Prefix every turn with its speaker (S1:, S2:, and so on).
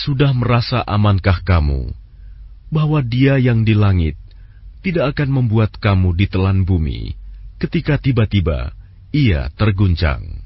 S1: sudah merasa amankah kamu bahwa Dia yang di langit tidak akan membuat kamu ditelan bumi ketika tiba-tiba Ia terguncang?